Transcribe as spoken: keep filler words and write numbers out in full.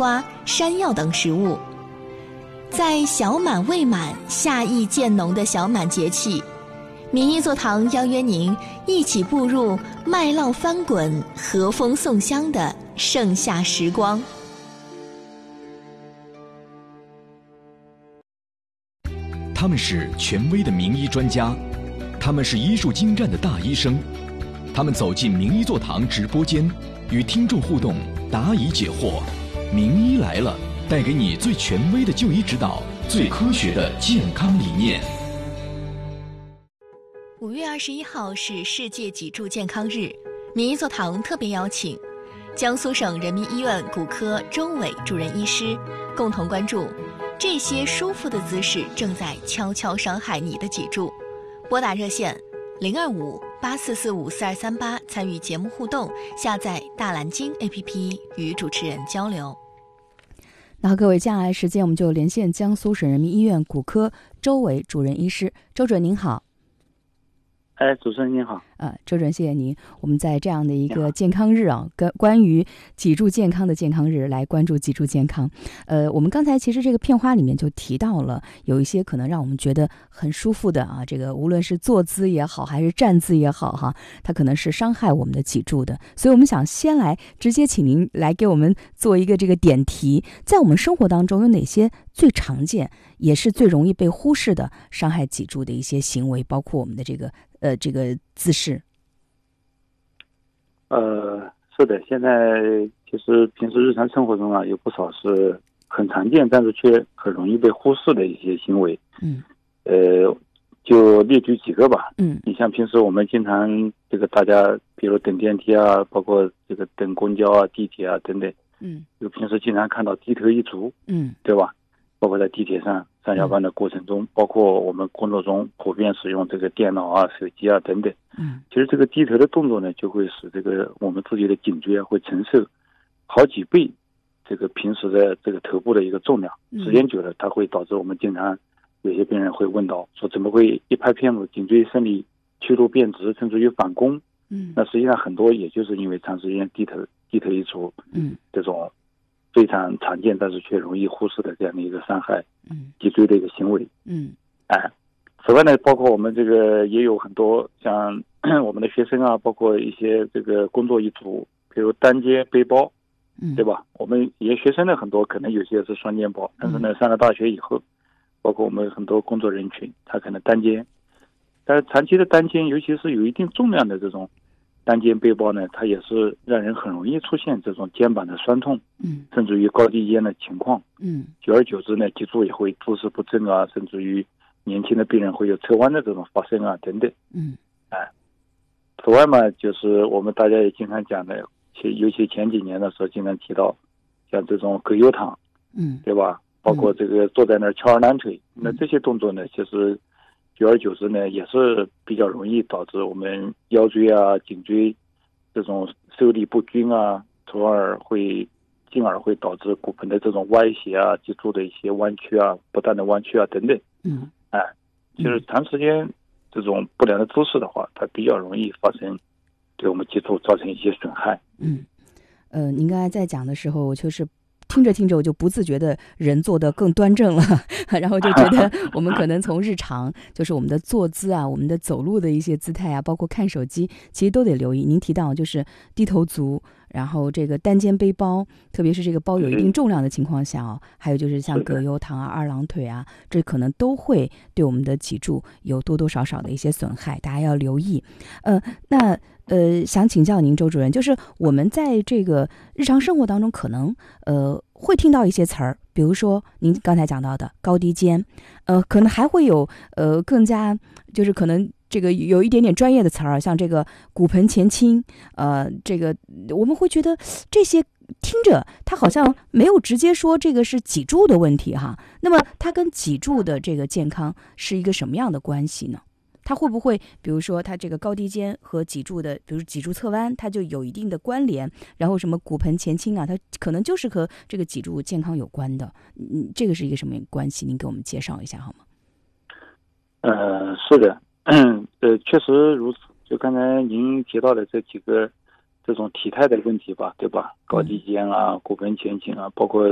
瓜、山药等食物。在小满未满、夏意渐浓的小满节气，民医座堂邀约您一起步入麦浪翻滚、和风送香的盛夏时光。 他们是权威的名医专家，他们是医术精湛的大医生，他们走进名医座堂直播间，与听众互动，答疑解惑。名医来了，带给你最权威的就医指导，最科学的健康理念。 五月二十一号是世界脊柱健康日，名医座堂特别邀请江苏省人民医院骨科周伟主任医师，共同关注这些舒服的姿势正在悄悄伤害你的脊柱。拨打热线零二五八四四五四二三八参与节目互动，下载大蓝鲸 A P P 与主持人交流。 那各位，接下来时间我们就连线江苏省人民医院骨科周伟主任医师。周主任您好。 哎，主持人您好。 呃，周主任，谢谢您。我们在这样的一个健康日啊，跟关于脊柱健康的健康日来关注脊柱健康。呃，我们刚才其实这个片花里面就提到了有一些可能让我们觉得很舒服的啊，这个无论是坐姿也好，还是站姿也好哈，它可能是伤害我们的脊柱的。所以我们想先来直接请您来给我们做一个这个点题，在我们生活当中有哪些最常见也是最容易被忽视的伤害脊柱的一些行为，包括我们的这个呃这个姿势。 呃，是的，现在其实平时日常生活中啊，有不少是很常见，但是却很容易被忽视的一些行为。 嗯， 呃，就列举几个吧。 嗯， 你像平时我们经常这个大家，比如等电梯啊，包括这个等公交啊、地铁啊等等。 嗯， 就平时经常看到低头一族。 嗯， 对吧？包括在地铁上上下班的过程中，嗯、包括我们工作中普遍使用这个电脑啊、手机啊等等。 嗯， 其实这个低头的动作呢，就会使这个我们自己的颈椎啊会承受好几倍这个平时的这个头部的一个重量。时间久了，它会导致我们经常有些病人会问到说，怎么会一拍片子颈椎生理曲度变直，甚至于反弓？ 嗯， 那实际上很多也就是因为长时间低头低头一族， 嗯， 这种非常常见但是却容易忽视的这样的一个伤害嗯脊椎的一个行为。 嗯， 哎，此外呢，包括我们这个也有很多像我们的学生啊，包括一些这个工作一族，比如单肩背包， 嗯， 对吧？我们也学生的很多可能有些是双肩包，但是呢，上了大学以后，包括我们很多工作人群，他可能单肩，但是长期的单肩，尤其是有一定重量的这种单肩背包呢，它也是让人很容易出现这种肩膀的酸痛， 嗯， 甚至于高低肩的情况， 嗯， 久而久之呢，脊柱也会姿势不正啊，甚至于年轻的病人会有侧弯的这种发生啊，等等， 嗯， 哎，此外嘛，就是我们大家也经常讲的，其尤其前几年的时候，经常提到像这种葛优躺， 嗯， 对吧？包括这个坐在那儿翘二郎腿，那这些动作呢，其实久而久之呢，也是比较容易导致我们腰椎啊、颈椎这种受力不均啊，从而会进而会导致骨盆的这种歪斜啊、脊柱的一些弯曲啊、不断的弯曲啊等等。 嗯， 哎，就是长时间这种不良的姿势的话，它比较容易发生对我们脊柱造成一些损害。 嗯，呃，您刚才在讲的时候，我就是听着听着我就不自觉的人坐得更端正了，然后就觉得我们可能从日常就是我们的坐姿啊，我们的走路的一些姿态啊，包括看手机，其实都得留意。您提到就是低头族，然后这个单肩背包，特别是这个包有一定重量的情况下哦，还有就是像葛优躺啊、二郎腿啊，这可能都会对我们的脊柱有多多少少的一些损害，大家要留意。呃，那呃，想请教您周主任，就是我们在这个日常生活当中，可能呃会听到一些词儿，比如说您刚才讲到的高低肩，呃，可能还会有呃更加就是可能这个有一点点专业的词儿，像这个骨盆前倾，呃，这个我们会觉得这些听着它好像没有直接说这个是脊柱的问题哈，那么它跟脊柱的这个健康是一个什么样的关系呢？它会不会比如说它这个高低肩和脊柱的比如脊柱侧弯它就有一定的关联，然后什么骨盆前倾啊，它可能就是和这个脊柱健康有关的，嗯，这个是一个什么关系？您给我们介绍一下好吗？ 呃，是的，嗯，呃，确实如此。就刚才您提到的这几个这种体态的问题吧，对吧？高低肩啊、骨盆前倾啊，包括